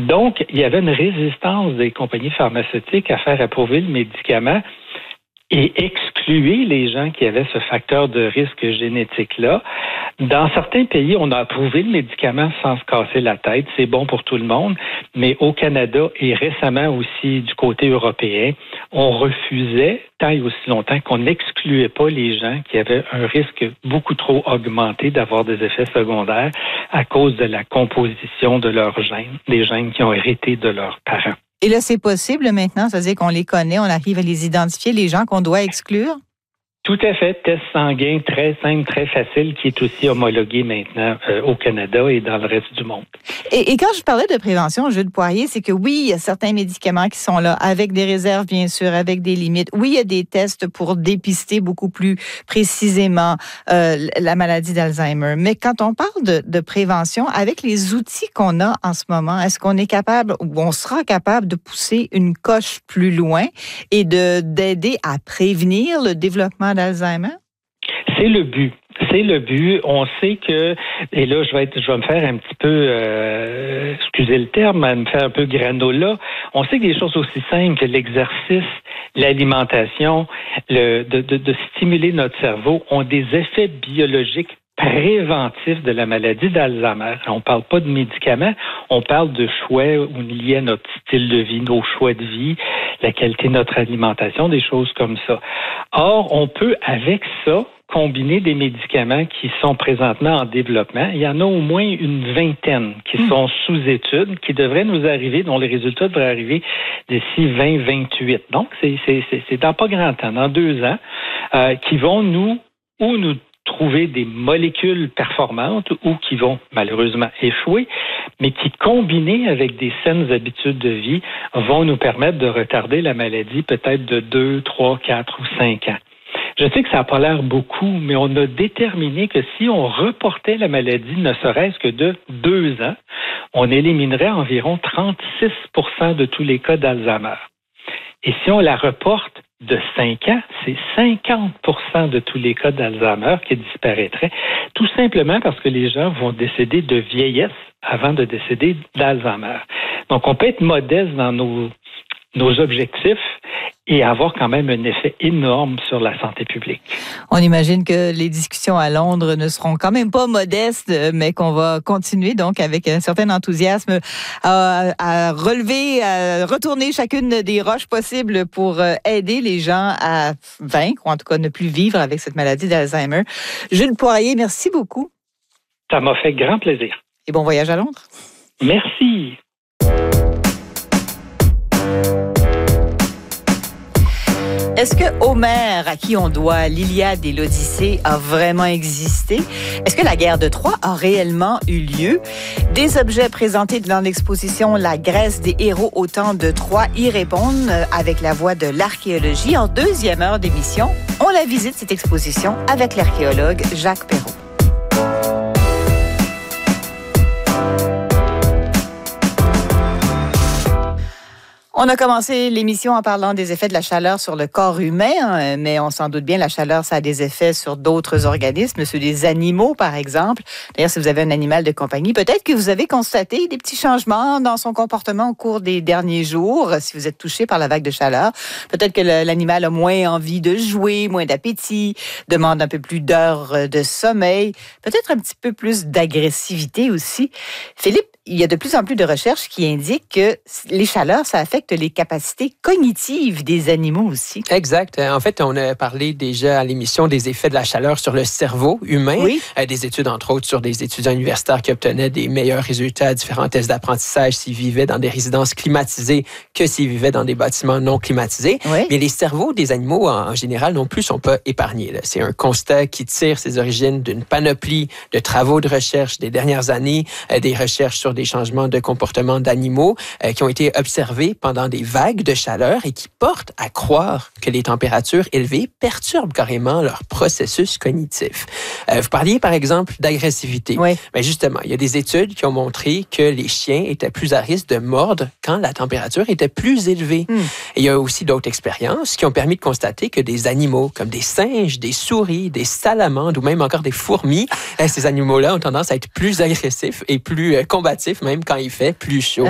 Donc, il y avait une résistance des compagnies pharmaceutiques à faire approuver le médicament et excluer les gens qui avaient ce facteur de risque génétique-là. Dans certains pays, on a approuvé le médicament sans se casser la tête. C'est bon pour tout le monde. Mais au Canada et récemment aussi du côté européen, on refusait, tant et aussi longtemps, qu'on n'excluait pas les gens qui avaient un risque beaucoup trop augmenté d'avoir des effets secondaires à cause de la composition de leurs gènes, des gènes qui ont hérité de leurs parents. Et là, c'est possible maintenant, c'est-à-dire qu'on les connaît, on arrive à les identifier, les gens qu'on doit exclure? Tout à fait. Test sanguin très simple, très facile, qui est aussi homologué maintenant au Canada et dans le reste du monde. Et quand je parlais de prévention, Jules Poirier, c'est que oui, il y a certains médicaments qui sont là, avec des réserves, bien sûr, avec des limites. Oui, il y a des tests pour dépister beaucoup plus précisément la maladie d'Alzheimer. Mais quand on parle de prévention, avec les outils qu'on a en ce moment, est-ce qu'on est capable, ou on sera capable de pousser une coche plus loin et d'aider à prévenir le développement d'Alzheimer? C'est le but. C'est le but. On sait que, et là, je vais me faire un petit peu, excusez le terme, me faire un peu granola. On sait que des choses aussi simples que l'exercice, l'alimentation, de stimuler notre cerveau ont des effets biologiques préventifs de la maladie d'Alzheimer. On ne parle pas de médicaments, on parle de choix liés à notre style de vie, nos choix de vie, la qualité de notre alimentation, des choses comme ça. Or, on peut, avec ça, combiner des médicaments qui sont présentement en développement. Il y en a au moins une vingtaine qui sont sous étude, qui devraient nous arriver, dont les résultats devraient arriver d'ici 2028. Donc, c'est dans pas grand temps, dans 2 ans, qui vont nous trouver des molécules performantes ou qui vont malheureusement échouer, mais qui, combinés avec des saines habitudes de vie, vont nous permettre de retarder la maladie peut-être de 2, 3, 4 ou 5 ans. Je sais que ça n'a pas l'air beaucoup, mais on a déterminé que si on reportait la maladie ne serait-ce que de 2 ans, on éliminerait environ 36% de tous les cas d'Alzheimer. Et si on la reporte de 5 ans, c'est 50% de tous les cas d'Alzheimer qui disparaîtraient, tout simplement parce que les gens vont décéder de vieillesse avant de décéder d'Alzheimer. Donc, on peut être modeste dans nos objectifs et avoir quand même un effet énorme sur la santé publique. On imagine que les discussions à Londres ne seront quand même pas modestes, mais qu'on va continuer donc avec un certain enthousiasme à relever, à retourner chacune des roches possibles pour aider les gens à vaincre, ou en tout cas ne plus vivre avec cette maladie d'Alzheimer. Jules Poirier, merci beaucoup. Ça m'a fait grand plaisir. Et bon voyage à Londres. Merci. Est-ce que Homère, à qui on doit l'Iliade et l'Odyssée, a vraiment existé? Est-ce que la guerre de Troie a réellement eu lieu? Des objets présentés dans l'exposition La Grèce des héros au temps de Troie y répondent avec la voix de l'archéologie. En 2e heure d'émission, on la visite, cette exposition, avec l'archéologue Jacques Perrault. On a commencé l'émission en parlant des effets de la chaleur sur le corps humain, mais on s'en doute bien, la chaleur, ça a des effets sur d'autres organismes, sur des animaux, par exemple. D'ailleurs, si vous avez un animal de compagnie, peut-être que vous avez constaté des petits changements dans son comportement au cours des derniers jours, si vous êtes touché par la vague de chaleur. Peut-être que l'animal a moins envie de jouer, moins d'appétit, demande un peu plus d'heures de sommeil, peut-être un petit peu plus d'agressivité aussi. Philippe, il y a de plus en plus de recherches qui indiquent que les chaleurs, ça affecte les capacités cognitives des animaux aussi. Exact. En fait, on a parlé déjà à l'émission des effets de la chaleur sur le cerveau humain. Oui. Des études, entre autres, sur des étudiants universitaires qui obtenaient des meilleurs résultats à différents tests d'apprentissage s'ils vivaient dans des résidences climatisées que s'ils vivaient dans des bâtiments non climatisés. Oui. Mais les cerveaux des animaux, en général, non plus, sont pas épargnés. Là. C'est un constat qui tire ses origines d'une panoplie de travaux de recherche des dernières années, des recherches sur des changements de comportement d'animaux qui ont été observés pendant des vagues de chaleur et qui portent à croire que les températures élevées perturbent carrément leur processus cognitif. Vous parliez, par exemple, d'agressivité. Oui. Mais justement, il y a des études qui ont montré que les chiens étaient plus à risque de mordre quand la température était plus élevée. Et il y a aussi d'autres expériences qui ont permis de constater que des animaux comme des singes, des souris, des salamandres ou même encore des fourmis, ces animaux-là ont tendance à être plus agressifs et plus combatifs même quand il fait plus chaud.